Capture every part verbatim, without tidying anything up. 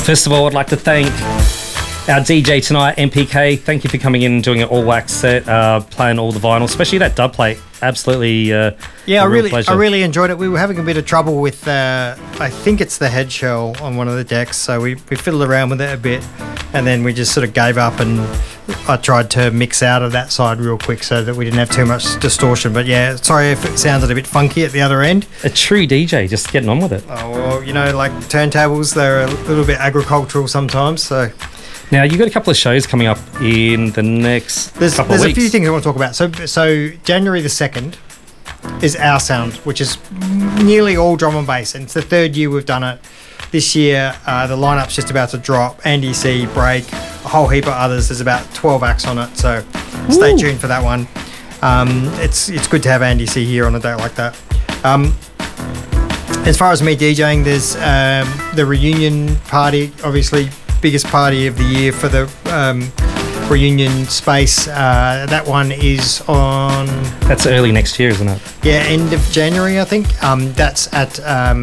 First of all, I'd like to thank our D J tonight, M P K. Thank you for coming in and doing an all-wax set, uh, playing all the vinyl, especially that dub plate. Absolutely, uh, yeah, I really, pleasure. I really enjoyed it. We were having a bit of trouble with, uh, I think it's the head shell on one of the decks, so we, we fiddled around with it a bit, and then we just sort of gave up, and I tried to mix out of that side real quick so that we didn't have too much distortion. But yeah, sorry if it sounded a bit funky at the other end. A true D J, just getting on with it. Oh, well, you know, like turntables, they're a little bit agricultural sometimes, so. Now, you've got a couple of shows coming up in the next there's, couple there's of weeks. There's a few things I want to talk about. So, so January the second is Our Sound, which is nearly all drum and bass, and it's the third year we've done it. This year, uh, the lineup's just about to drop. Andy C, Break, a whole heap of others. There's about twelve acts on it, so stay Ooh. tuned for that one. Um, it's it's good to have Andy C here on a day like that. Um, as far as me DJing, there's um, the reunion party, obviously biggest party of the year for the um, reunion space. Uh, that one is on... That's early next year, isn't it? Yeah, end of January, I think. Um, that's at um,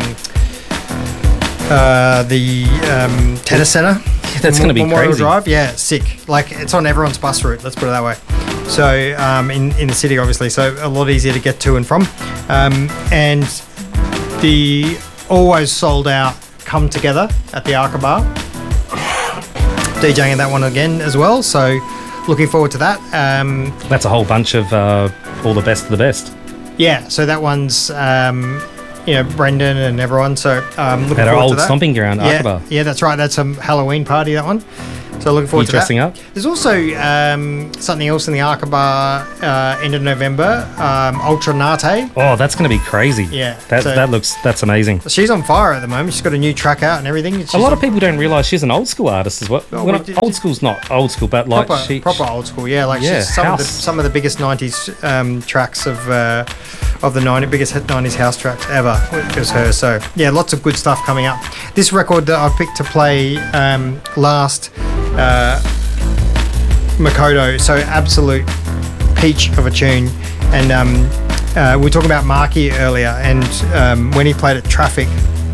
uh, the um, tennis centre. Yeah, that's going to be Memorial crazy. Drive. Yeah, sick. Like, it's on everyone's bus route, let's put it that way. So, um, in, in the city, obviously, so a lot easier to get to and from. Um, and the always sold out Come Together at the Arca Bar. DJing at that one again as well, so looking forward to that. Um, That's a whole bunch of uh, all the best of the best. yeah, so that one's um, you know, Brendan and everyone, so um, looking At our forward old to that. stomping ground, yeah, Arca Bar. yeah, that's right. That's a Halloween party, that one. So looking forward You to dressing that. up? There's also um, something else in the Arca Bar uh, end of November, um, Ultra Nate. Oh, that's going to be crazy. Yeah, That, so- that looks, that's amazing. She's on fire at the moment. She's got a new track out and everything. She's A lot on of people don't realise she's an old school artist as well. Oh, well we not- did- old school's not old school, but like proper, she, proper old school, yeah. Like Yeah, she's some of the house. some of the biggest nineties um, tracks of uh, of the nineties, biggest nineties house tracks ever was her. So yeah, lots of good stuff coming up. This record that I picked to play um, last, uh, Makoto, so absolute peach of a tune. And um, uh, we were talking about Marky earlier, and um, when he played at Traffic,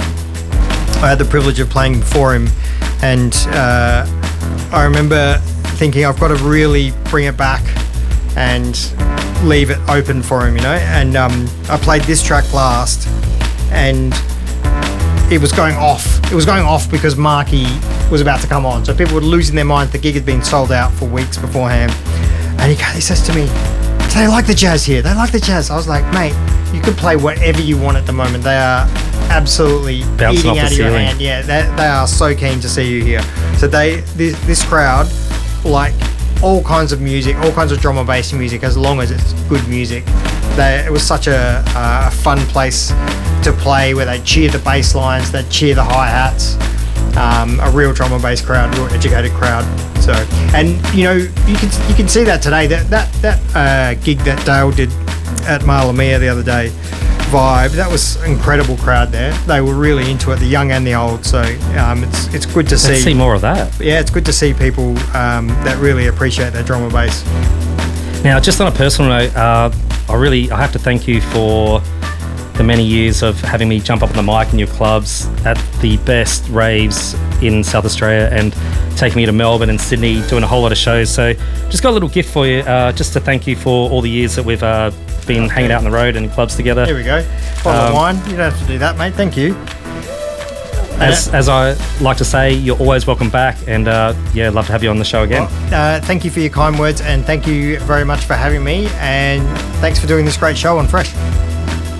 I had the privilege of playing for him, and uh, I remember thinking I've got to really bring it back and leave it open for him, you know. And um, I played this track last, and it was going off. It was going off because Marky was about to come on, so people were losing their minds. The gig had been sold out for weeks beforehand, and he, he says to me, "They like the jazz here. They like the jazz." I was like, "Mate, you can play whatever you want at the moment. They are absolutely Bouncing eating off the out of your ceiling. hand. Yeah, they, they are so keen to see you here." So they, this, this crowd, like all kinds of music, all kinds of drum and bass music, as long as it's good music. They, it was such a, a fun place to play, where they cheer the bass lines, they cheer the hi hats. Um, a real drum and bass crowd, real educated crowd. So, and you know, you can you can see that today. That that that uh, gig that Dale did at Malamia the other day, Vibe. That was an incredible crowd there. They were really into it, the young and the old. So um, it's it's good to see. Let's see more of that. Yeah, it's good to see people um, that really appreciate their drum and bass. Now, just on a personal note, uh, I really I have to thank you for the many years of having me jump up on the mic in your clubs at the best raves in South Australia, and taking me to Melbourne and Sydney, doing a whole lot of shows. So just got a little gift for you, uh, just to thank you for all the years that we've uh, been hanging out in the road and clubs together. Here we go. Bottle Um, of wine. You don't have to do that, mate. Thank you. As, as I like to say, you're always welcome back, and uh, yeah, love to have you on the show again. Well, uh, thank you for your kind words, and thank you very much for having me, and thanks for doing this great show on Fresh.